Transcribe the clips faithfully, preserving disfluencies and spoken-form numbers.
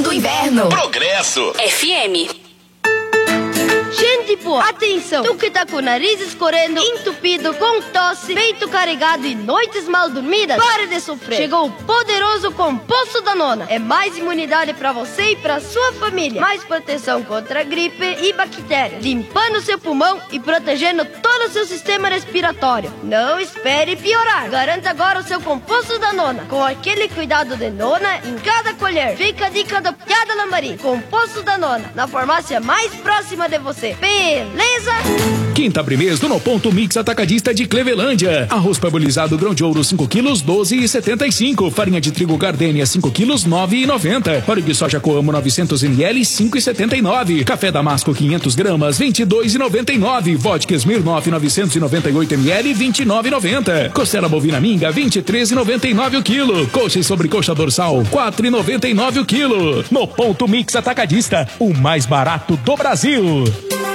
do inverno. Progresso F M. Gente boa, atenção! Tu que tá com o nariz escorrendo, entupido, com tosse, peito carregado e noites mal dormidas, pare de sofrer! Chegou o poderoso Composto Danona. É mais imunidade pra você e pra sua família. Mais proteção contra gripe e bactéria, limpando seu pulmão e protegendo todo o seu sistema respiratório. Não espere piorar. Garanta agora o seu Composto Danona, com aquele cuidado de nona em cada colher. Fica a dica da piada Lambari. Composto Danona, na farmácia mais próxima de você. Beleza? Quinta Primês no Ponto Mix Atacadista de Clevelândia. Arroz parbolizado grão de ouro cinco quilos, doze e setenta e cinco. Farinha de trigo Gardenia cinco quilos, nove e noventa. Óleo de soja Coamo novecentos mililitros, cinco e setenta e nove. Café Damasco quinhentas gramas, vinte e dois e noventa e nove. Vodka Smirnoff novecentos e noventa e oito mililitros, vinte e nove e noventa. Costela bovina minga, vinte e três e noventa e nove o quilo. Coxa e sobrecoxa dorsal, quatro e noventa e nove o quilo. No Ponto Mix Atacadista, o mais barato do Brasil.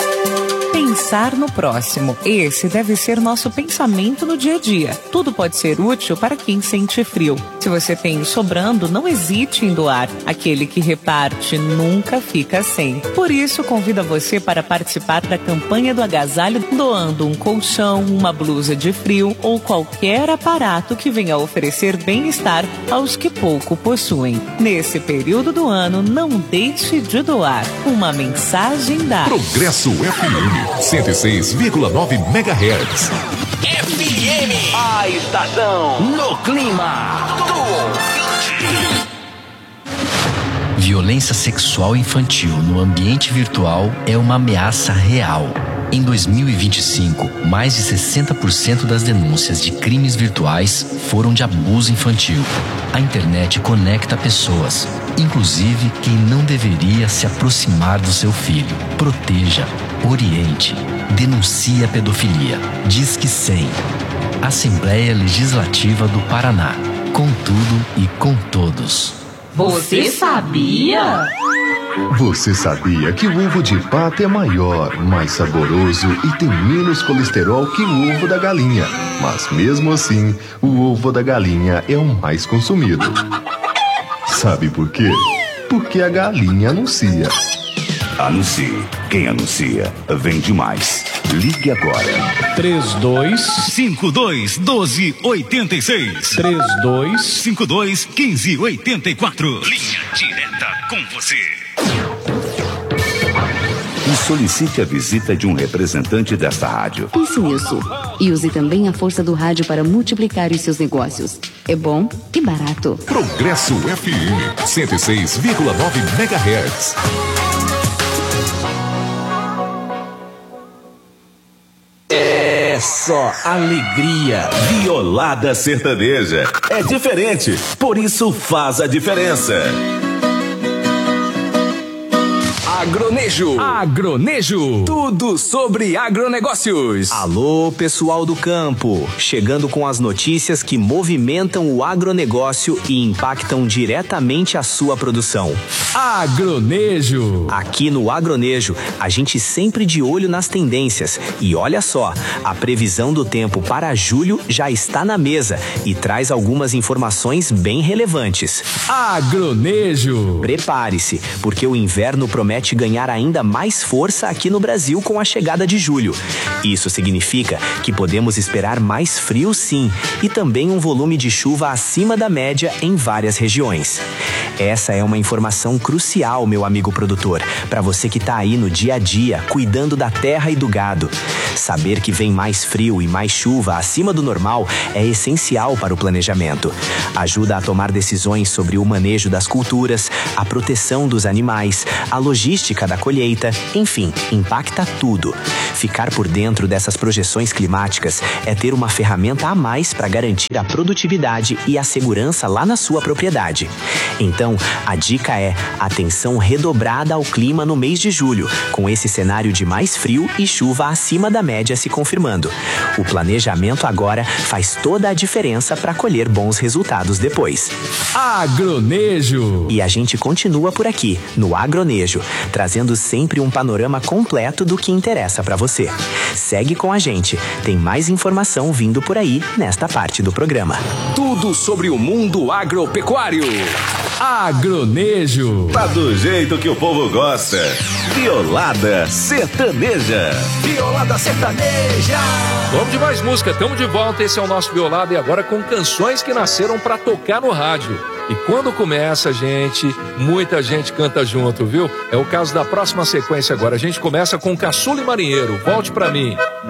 Pensar no próximo. Esse deve ser nosso pensamento no dia a dia. Tudo pode ser útil para quem sente frio. Se você tem sobrando, não hesite em doar. Aquele que reparte nunca fica sem. Por isso, convido você para participar da campanha do agasalho, doando um colchão, uma blusa de frio ou qualquer aparato que venha oferecer bem-estar aos que pouco possuem. Nesse período do ano, não deixe de doar. Uma mensagem da Progresso F M cento e seis vírgula nove megahertz. F M, a estação no clima do ouvinte. Violência sexual infantil no ambiente virtual é uma ameaça real. Em dois mil e vinte e cinco, mais de sessenta por cento das denúncias de crimes virtuais foram de abuso infantil. A internet conecta pessoas, inclusive quem não deveria se aproximar do seu filho. Proteja, oriente, denuncie a pedofilia. Disque cem. Assembleia Legislativa do Paraná. Com tudo e com todos. Você sabia? Você sabia que o ovo de pato é maior, mais saboroso e tem menos colesterol que o ovo da galinha? Mas mesmo assim, o ovo da galinha é o mais consumido. Sabe por quê? Porque a galinha anuncia. Anuncie. Quem anuncia, vende mais. Ligue agora. três dois cinco dois um dois oito seis. três dois cinco dois um cinco oito quatro. Linha direta com você. E solicite a visita de um representante desta rádio. Pense nisso. E use também a força do rádio para multiplicar os seus negócios. É bom e barato. Progresso F M cento e seis vírgula nove megahertz. É só alegria. Violada sertaneja. É diferente, por isso faz a diferença. Agronejo. Agronejo. Tudo sobre agronegócios. Alô, pessoal do campo. Chegando com as notícias que movimentam o agronegócio e impactam diretamente a sua produção. Agronejo. Aqui no Agronejo, a gente sempre de olho nas tendências. E olha só, a previsão do tempo para julho já está na mesa e traz algumas informações bem relevantes. Agronejo. Prepare-se, porque o inverno promete ganhar ainda mais força aqui no Brasil com a chegada de julho. Isso significa que podemos esperar mais frio, sim, e também um volume de chuva acima da média em várias regiões. Essa é uma informação crucial, meu amigo produtor, para você que está aí no dia a dia, cuidando da terra e do gado. Saber que vem mais frio e mais chuva acima do normal é essencial para o planejamento. Ajuda a tomar decisões sobre o manejo das culturas, a proteção dos animais, a logística da colheita, enfim, impacta tudo. Ficar por dentro dessas projeções climáticas é ter uma ferramenta a mais para garantir a produtividade e a segurança lá na sua propriedade. Então, a dica é atenção redobrada ao clima no mês de julho, com esse cenário de mais frio e chuva acima da média se confirmando. O planejamento agora faz toda a diferença para colher bons resultados depois. Agronejo. E a gente continua por aqui, no Agronejo, trazendo sempre um panorama completo do que interessa para você. Segue com a gente, tem mais informação vindo por aí nesta parte do programa. Tudo sobre o mundo agropecuário. Agronejo. Tá do jeito que o povo gosta. Violada sertaneja. Violada sertaneja. Vamos de mais música, estamos de volta. Esse é o nosso Violada e agora com canções que nasceram pra tocar no rádio. E quando começa, gente, muita gente canta junto, viu? É o caso da próxima sequência agora. A gente começa com Caçula e Marinheiro. Volte pra mim.